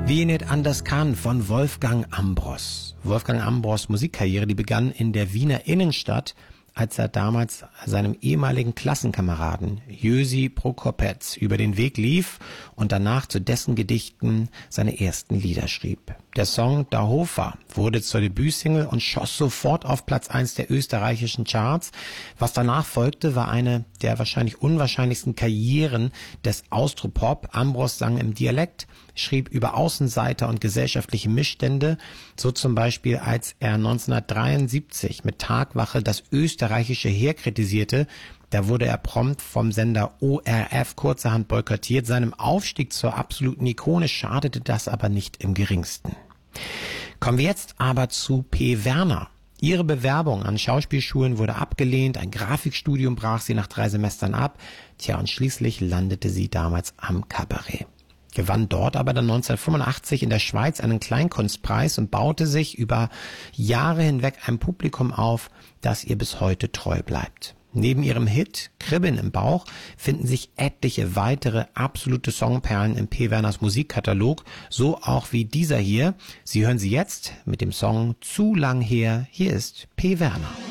Wie nicht anders kann von Wolfgang Ambros. Wolfgang Ambros Musikkarriere, die begann in der Wiener Innenstadt, als er damals seinem ehemaligen Klassenkameraden Jerzy Prokopec über den Weg lief und danach zu dessen Gedichten seine ersten Lieder schrieb. Der Song Da Hofer wurde zur Debütsingle und schoss sofort auf Platz 1 der österreichischen Charts. Was danach folgte, war eine der wahrscheinlich unwahrscheinlichsten Karrieren des Austropop. Ambros sang im Dialekt, schrieb über Außenseiter und gesellschaftliche Missstände, so zum Beispiel als er 1973 mit Tagwache das österreichische Heer kritisierte. Da wurde er prompt vom Sender ORF kurzerhand boykottiert. Seinem Aufstieg zur absoluten Ikone schadete das aber nicht im geringsten. Kommen wir jetzt aber zu P. Werner. Ihre Bewerbung an Schauspielschulen wurde abgelehnt, ein Grafikstudium brach sie nach 3 Semestern ab. Und schließlich landete sie damals am Kabarett. Gewann dort aber dann 1985 in der Schweiz einen Kleinkunstpreis und baute sich über Jahre hinweg ein Publikum auf, das ihr bis heute treu bleibt. Neben ihrem Hit Kribbeln im Bauch finden sich etliche weitere absolute Songperlen im P. Werners Musikkatalog, so auch wie dieser hier. Sie hören sie jetzt mit dem Song Zu lang her. Hier ist P. Werner.